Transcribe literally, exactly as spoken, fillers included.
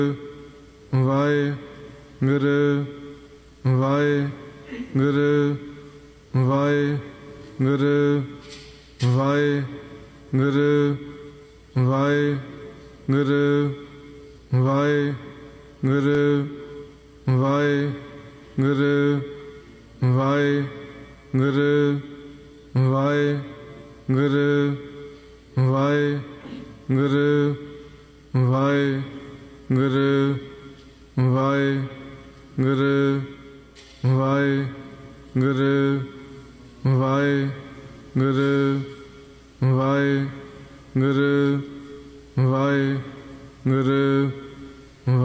Waheguru Waheguru Waheguru Waheguru Waheguru Waheguru Waheguru Waheguru Waheguru Waheguru Waheguru Waheguru Waheguru Waheguru Waheguru Waheguru